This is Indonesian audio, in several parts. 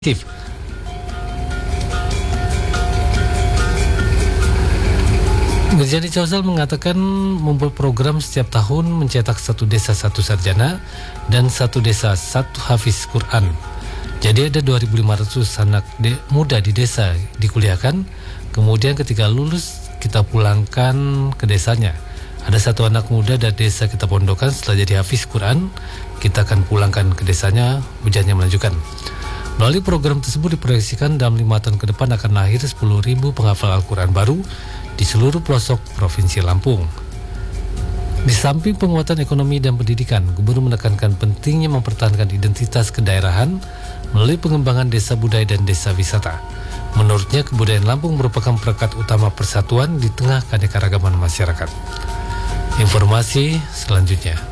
aktif. Mirjani Causal mengatakan membuat program setiap tahun mencetak satu desa satu sarjana dan satu desa satu hafiz Quran. Jadi ada 2.500 anak muda di desa dikuliahkan, kemudian ketika lulus kita pulangkan ke desanya. Ada satu anak muda dari desa kita pondokan setelah jadi hafiz Quran, kita akan pulangkan ke desanya, ujarnya melanjutkan. Melalui program tersebut diproyeksikan dalam 5 tahun ke depan akan lahir 10.000 penghafal Al-Quran baru di seluruh pelosok Provinsi Lampung. Di samping penguatan ekonomi dan pendidikan, Gubernur menekankan pentingnya mempertahankan identitas kedaerahan melalui pengembangan desa budaya dan desa wisata. Menurutnya, kebudayaan Lampung merupakan perekat utama persatuan di tengah keanekaragaman masyarakat. Informasi selanjutnya.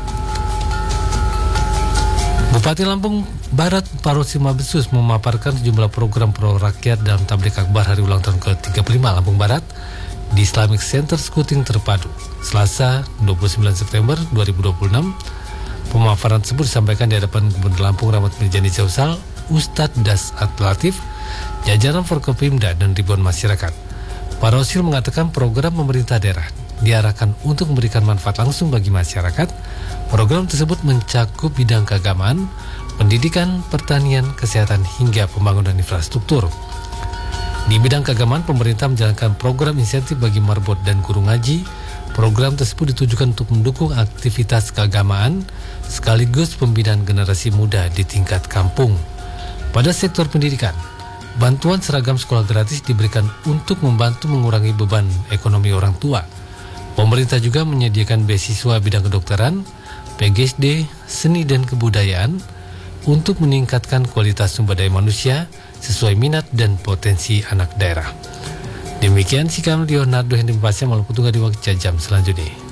Bupati Lampung Barat Parosi Mabesus memaparkan sejumlah program pro rakyat dalam tablik akbar hari ulang tahun ke-35 Lampung Barat di Islamic Center Skuting Terpadu, Selasa 29 September 2026. Pemaparan tersebut disampaikan di hadapan Gubernur Lampung Rahmat Mirjani Causal, Ustadz Dasat Latif, jajaran Forkopimda dan ribuan masyarakat. Parosil mengatakan program pemerintah daerah diarahkan untuk memberikan manfaat langsung bagi masyarakat. Program tersebut mencakup bidang keagamaan, pendidikan, pertanian, kesehatan, hingga pembangunan infrastruktur. Di bidang keagamaan, pemerintah menjalankan program insentif bagi marbot dan guru ngaji. Program tersebut ditujukan untuk mendukung aktivitas keagamaan sekaligus pembinaan generasi muda di tingkat kampung. Pada sektor pendidikan, bantuan seragam sekolah gratis diberikan untuk membantu mengurangi beban ekonomi orang tua. Pemerintah juga menyediakan beasiswa bidang kedokteran, PGSD, seni dan kebudayaan untuk meningkatkan kualitas sumber daya manusia sesuai minat dan potensi anak daerah. Demikian sikap Leonardo Henry Pasya maupun petugas di waktu jam selanjutnya.